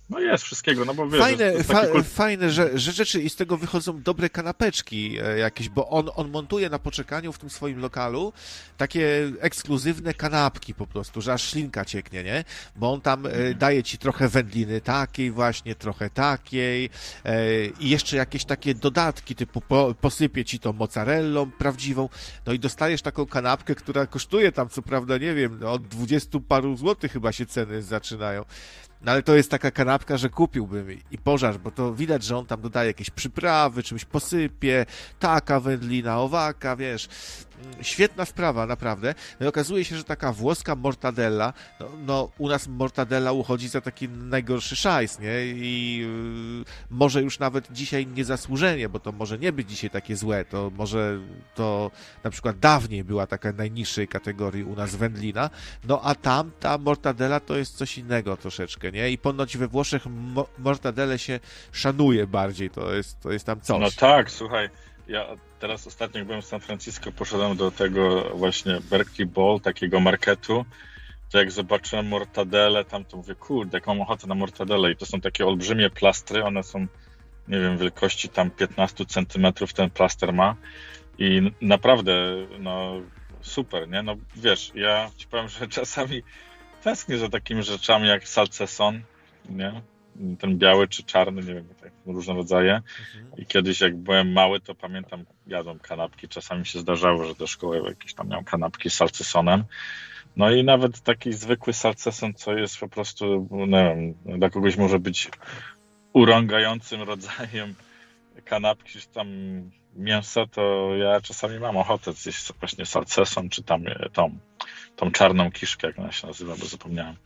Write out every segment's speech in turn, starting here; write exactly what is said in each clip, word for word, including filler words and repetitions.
No jest wszystkiego, no bo wiesz, Fajne, to jest fa taki kult... fajne że, że rzeczy i z tego wychodzą dobre kanapeczki e, jakieś, bo on, on montuje na poczekaniu w tym swoim lokalu takie ekskluzywne kanapki po prostu, że aż ślinka cieknie, nie? Bo on tam e, daje ci trochę wędliny takiej właśnie, trochę takiej e, i jeszcze jakieś takie dodatki, typu po, posypie ci to mozzarellą prawdziwą, no i dostajesz taką kanapkę, która kosztuje tam co prawda, nie wiem, no, od dwudziestu paru złotych chyba się ceny zaczynają. No ale to jest taka kanapka, że kupiłbym i, i pożar, bo to widać, że on tam dodaje jakieś przyprawy, czymś posypie, taka wędlina, owaka, wiesz. Świetna sprawa, naprawdę. No i okazuje się, że taka włoska mortadella, no, no u nas mortadella uchodzi za taki najgorszy szajs, nie? I yy, może już nawet dzisiaj niezasłużenie, bo to może nie być dzisiaj takie złe, to może to na przykład dawniej była taka najniższej kategorii u nas wędlina, no a tam ta mortadella to jest coś innego troszeczkę, nie? I ponoć we Włoszech mo mortadelle się szanuje bardziej, to jest, to jest tam coś. No tak, słuchaj, ja teraz ostatnio jak byłem w San Francisco, poszedłem do tego właśnie Berkeley Bowl, takiego marketu, to jak zobaczyłem mortadelle tam, to mówię, kurde, jak mam ochotę na mortadelle i to są takie olbrzymie plastry, one są, nie wiem, wielkości tam piętnaście centymetrów ten plaster ma i naprawdę, no super, nie? No wiesz, ja ci powiem, że czasami tęsknię za takimi rzeczami jak salceson, nie? Ten biały czy czarny, nie wiem, tak, różne rodzaje. Mhm. I kiedyś jak byłem mały, to pamiętam, jadłem kanapki. Czasami się zdarzało, że do szkoły jakieś tam miałem kanapki z salcesonem. No i nawet taki zwykły salceson, co jest po prostu, nie wiem, dla kogoś może być urągającym rodzajem kanapki, czy tam mięsa, to ja czasami mam ochotę zjeść właśnie salceson, czy tam tą, tą czarną kiszkę, jak ona się nazywa, bo zapomniałem.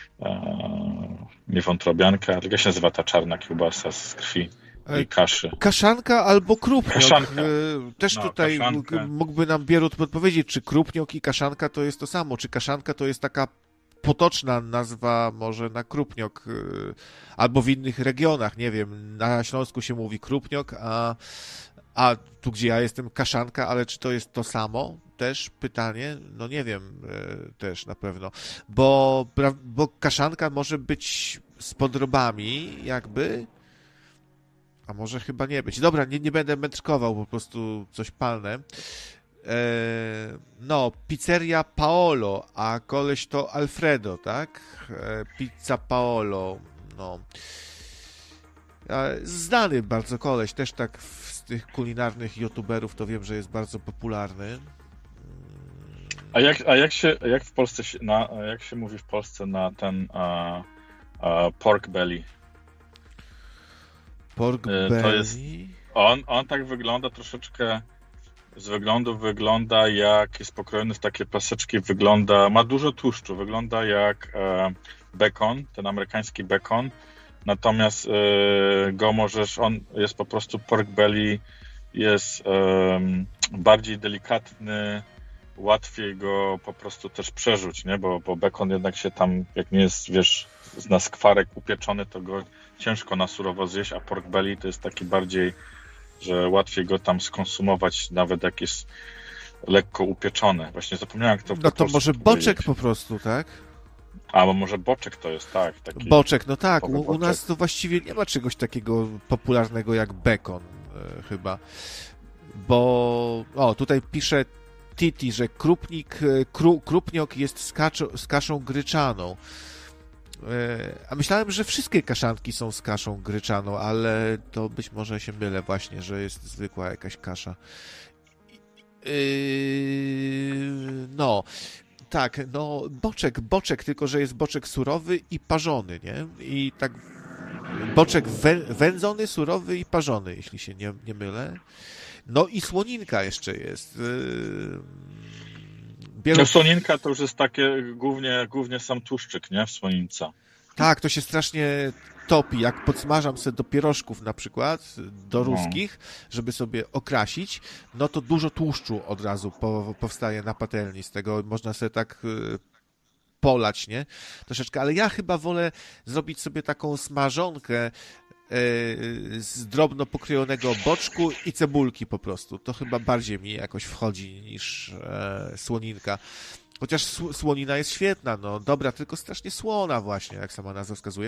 Nie wątrobianka, tylko się nazywa ta czarna kiełbasa z krwi i kaszy. Kaszanka albo krupniok. Kaszanka. Też No, tutaj kaszanka. mógłby nam Bierut podpowiedzieć, czy krupniok i kaszanka to jest to samo, czy kaszanka to jest taka potoczna nazwa może na krupniok, albo w innych regionach, nie wiem, na Śląsku się mówi krupniok, a, a tu gdzie ja jestem kaszanka, ale czy to jest to samo? Też pytanie, no nie wiem, też na pewno, bo, bo kaszanka może być z podrobami jakby, a może chyba nie być. Dobra, nie, nie będę metrkował, po prostu coś palnę. Eee, no, pizzeria Paolo, a koleś to Alfredo, tak? Eee, pizza Paolo, no. Eee, znany bardzo koleś, też tak w, z tych kulinarnych youtuberów to wiem, że jest bardzo popularny. A jak, a jak się, jak w Polsce, się, na, jak się mówi w Polsce na ten a, a pork belly? Pork E, belly? To jest, on, on tak wygląda troszeczkę, z wyglądu wygląda jak, jest pokrojony w takie paseczki, wygląda, ma dużo tłuszczu, wygląda jak e, bekon, ten amerykański bekon, natomiast e, go możesz, on jest po prostu pork belly, jest e, bardziej delikatny, łatwiej go po prostu też przerzuć, nie? Bo, bo bekon jednak się tam, jak nie jest, wiesz, na skwarek upieczony, to go ciężko na surowo zjeść, a pork belly to jest taki bardziej, że łatwiej go tam skonsumować, nawet jak jest lekko upieczony. Właśnie zapomniałem, kto No to może boczek po prostu, tak? A, bo może boczek to jest, tak. Taki boczek, no tak. U, boczek. u nas to właściwie nie ma czegoś takiego popularnego jak bekon, e, chyba. Bo, o, tutaj pisze Titi, że krupnik, kru, krupniok jest z, kaczo, z kaszą gryczaną. E, a myślałem, że wszystkie kaszanki są z kaszą gryczaną, ale to być może się mylę właśnie, że jest zwykła jakaś kasza. Yy, no, tak, no boczek, boczek, tylko że jest boczek surowy i parzony, nie? I tak boczek wę, wędzony, surowy i parzony, jeśli się nie, nie mylę. No i słoninka jeszcze jest. Yy, Bielu... No słoninka to już jest takie, głównie, głównie sam tłuszczyk, nie? W słonince. Tak, to się strasznie topi. Jak podsmażam sobie do pierożków na przykład, do ruskich, żeby sobie okrasić, no to dużo tłuszczu od razu po, powstaje na patelni. Z tego można sobie tak y, polać, nie? Troszeczkę, ale ja chyba wolę zrobić sobie taką smażonkę y, z drobno pokrojonego boczku i cebulki po prostu. To chyba bardziej mi jakoś wchodzi niż y, słoninka. Chociaż słonina jest świetna, no dobra, tylko strasznie słona właśnie, jak sama nazwa wskazuje.